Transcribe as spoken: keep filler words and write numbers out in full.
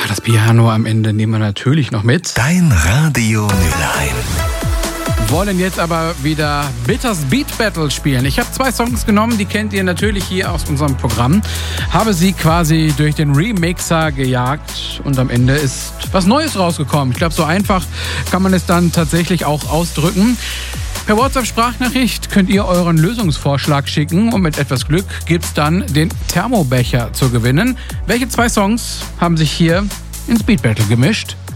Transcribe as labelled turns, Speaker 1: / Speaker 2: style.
Speaker 1: das Piano am Ende nehmen wir natürlich noch mit.
Speaker 2: Dein Radio Mülheim.
Speaker 1: Wollen jetzt aber wieder Bitters Beat Battle spielen. Ich habe zwei Songs genommen, die kennt ihr natürlich hier aus unserem Programm. Habe sie quasi durch den Remixer gejagt und am Ende ist was Neues rausgekommen. Ich glaube, so einfach kann man es dann tatsächlich auch ausdrücken. Per WhatsApp-Sprachnachricht könnt ihr euren Lösungsvorschlag schicken und mit etwas Glück gibt's dann den Thermobecher zu gewinnen. Welche zwei Songs haben sich hier ins Beat Battle gemischt?